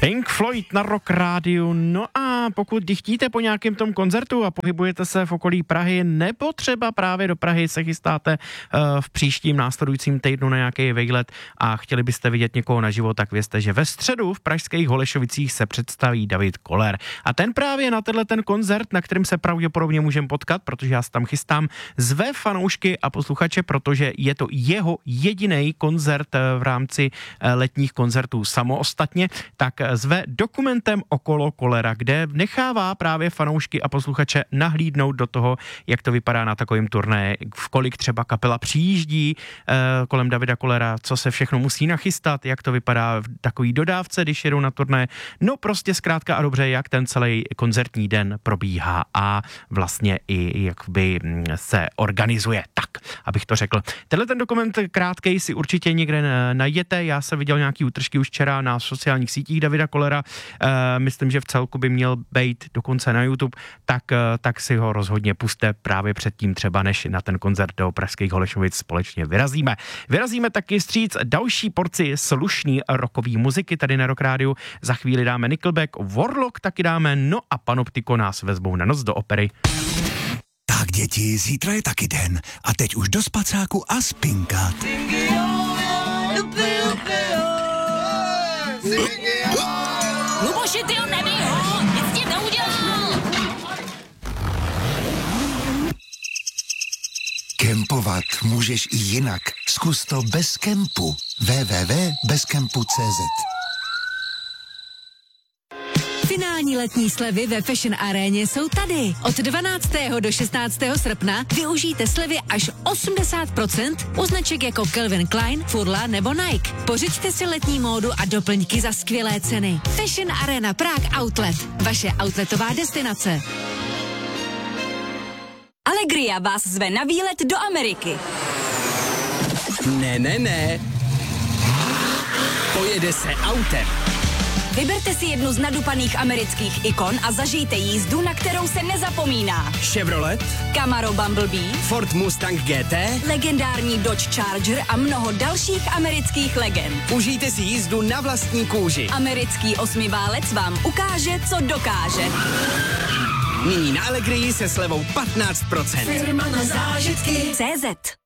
Pink Floyd na Rock Rádiu. No a pokud chtíte po nějakém tom koncertu a pohybujete se v okolí Prahy, nebo třeba právě do Prahy se chystáte v příštím následujícím týdnu na nějaký výlet a chtěli byste vidět někoho naživo, tak vězte, že ve středu v pražských Holešovicích se představí David Koller. A ten právě na ten koncert, na kterém se pravděpodobně můžeme potkat, protože já se tam chystám, zve fanoušky a posluchače, protože je to jeho jediný koncert v rámci letních koncertů samostatně, tak zve dokumentem okolo Kollera, kde nechává právě fanoušky a posluchače nahlídnout do toho, jak to vypadá na takovém turné, v kolik třeba kapela přijíždí kolem Davida Kollera, co se všechno musí nachystat, jak to vypadá v takový dodávce, když jedou na turné. No prostě zkrátka a dobře, jak ten celý koncertní den probíhá a vlastně i jak by se organizuje, tak, abych to řekl. Tenhle ten dokument krátkej si určitě někde najděte, já jsem viděl nějaký útržky už včera na sociálních sítích Davida Kollera, myslím, že v celku by měl být dokonce na YouTube, tak si ho rozhodně puste právě předtím třeba, než na ten koncert do pražských Holešovic společně vyrazíme. Vyrazíme taky vstříc další porci slušný rockový muziky tady na Rock Rádiu. Za chvíli dáme Nickelback, Warlock taky dáme, no a Panoptiko nás vezmou na noc do opery. Tak děti, zítra je taky den a teď už do spacáku a spinkat. Luboši, ty ho nebij ho, nic ti neudělal. Kempovat můžeš i jinak. Zkus to bez kempu. www.bezkempu.cz. Finální letní slevy ve Fashion Aréně jsou tady. Od 12. do 16. srpna využijte slevy až 80% u značek jako Calvin Klein, Furla nebo Nike. Pořiďte si letní módu a doplňky za skvělé ceny. Fashion Arena Prague Outlet. Vaše outletová destinace. Allegria vás zve na výlet do Ameriky. Ne. Pojede se autem. Vyberte si jednu z nadupaných amerických ikon a zažijte jízdu, na kterou se nezapomíná. Chevrolet, Camaro Bumblebee, Ford Mustang GT, legendární Dodge Charger a mnoho dalších amerických legend. užijte si jízdu na vlastní kůži. Americký osmiválec vám ukáže, co dokáže. Nyní na Allegrii se slevou 15%. CZ.